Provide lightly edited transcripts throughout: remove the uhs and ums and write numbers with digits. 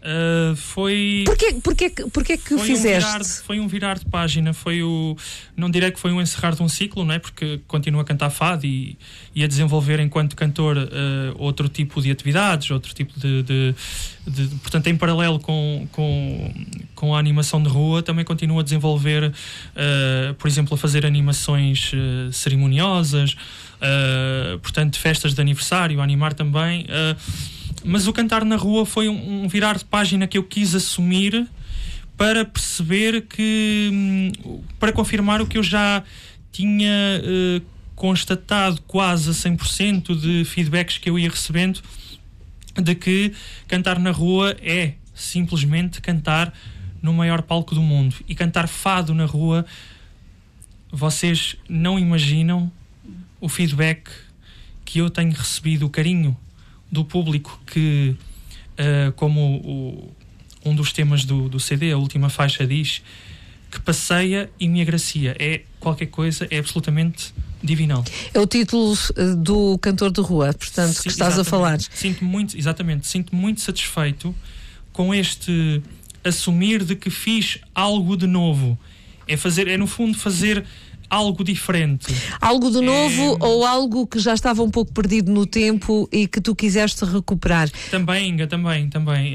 Porquê que o fizeste? Foi um virar de página, não direi que foi um encerrar de um ciclo, não é? Porque continuo a cantar fado e a desenvolver enquanto cantor outro tipo de atividades, outro tipo portanto, em paralelo com a animação de rua, também continuo a desenvolver, por exemplo, a fazer animações cerimoniosas, portanto, festas de aniversário, a animar também. Mas o cantar na rua foi um virar de página que eu quis assumir para perceber para confirmar o que eu já tinha constatado quase a 100% de feedbacks que eu ia recebendo, de que cantar na rua é simplesmente cantar no maior palco do mundo. E cantar fado na rua, vocês não imaginam o feedback que eu tenho recebido, o carinho do público que, como um dos temas do CD, a última faixa diz, que passeia e me agracia. É qualquer coisa, é absolutamente divinal. É o título do Cantor de Rua, portanto, que estás a falar. Sinto-me muito satisfeito com este assumir de que fiz algo de novo. É no fundo fazer algo diferente. Algo de novo ou algo que já estava um pouco perdido no tempo e que tu quiseste recuperar? Também, Inga, também.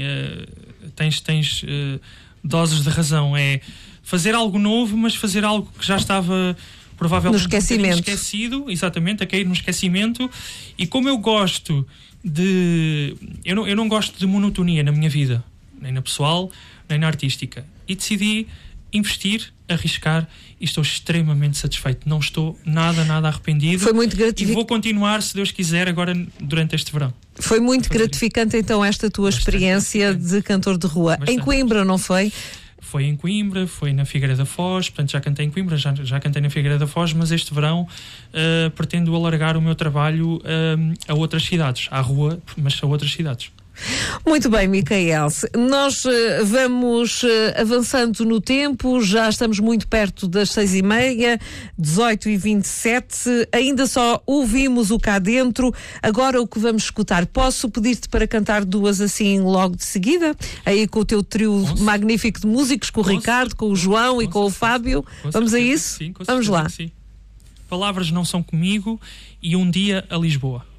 Tens doses de razão. É fazer algo novo, mas fazer algo que já estava provavelmente esquecido, exatamente, a cair no esquecimento. E como eu gosto eu não gosto de monotonia na minha vida, nem na pessoal, nem na artística. E decidi investir, arriscar, e estou extremamente satisfeito. Não estou nada arrependido. Foi muito gratificante. E vou continuar, se Deus quiser, agora durante este verão. Foi muito gratificante então esta tua experiência de cantor de rua. Em Coimbra, não foi? Foi em Coimbra, foi na Figueira da Foz, portanto já cantei em Coimbra, já cantei na Figueira da Foz, mas este verão pretendo alargar o meu trabalho a outras cidades, à rua, mas a outras cidades. Muito bem, Micael. Nós vamos avançando no tempo, já estamos muito perto das 6h30, 18h27, ainda só ouvimos o Cá Dentro. Agora o que vamos escutar? Posso pedir-te para cantar duas assim logo de seguida? Aí com o teu trio magnífico de músicos, com o Ricardo, com o João e com o Fábio. Vamos a isso? Sim, vamos lá. Sim. Palavras não são comigo e um dia a Lisboa.